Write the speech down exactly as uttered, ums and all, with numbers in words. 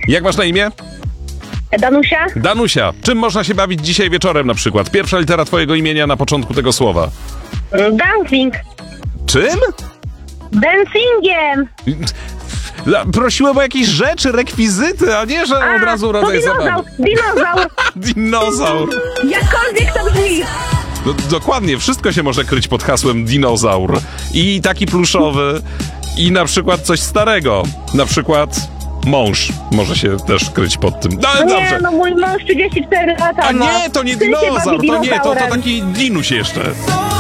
Jak masz na imię? Danusia? Danusia. Czym można się bawić dzisiaj wieczorem na przykład? Pierwsza litera twojego imienia na początku tego słowa. Dancing. Czym? Dancingiem. La- Prosiłem o jakieś rzeczy, rekwizyty, a nie, że A, od razu to rodzaj dinozaur. zabawy. Dinozaur. Dinozaur. Jakkolwiek to brzmi. No, dokładnie, wszystko się może kryć pod hasłem dinozaur. I taki pluszowy, i na przykład coś starego. Na przykład mąż może się też kryć pod tym. No, No dobrze. nie, no mój mąż trzydzieści cztery lata A ma. nie, to nie Ty się dinozaur, bawi to nie, to, to dinozaurem. taki dinuś jeszcze.